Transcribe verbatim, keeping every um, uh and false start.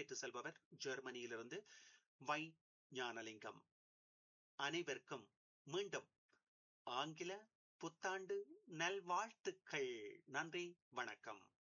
விடைபெற்று செல்பவர் ஜெர்மனியிலிருந்து வை ஞானலிங்கம். அனைவருக்கும் மீண்டும் ஆங்கில புத்தாண்டு நல்வாழ்த்துக்கள். நன்றி, வணக்கம்.